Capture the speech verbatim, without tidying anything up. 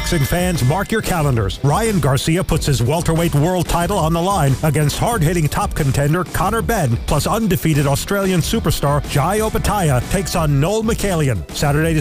Boxing fans, mark your calendars. Ryan Garcia puts his welterweight world title on the line against hard-hitting top contender Conor Benn, plus undefeated Australian superstar Jai Opetaia takes on Noel McCallion. Saturday,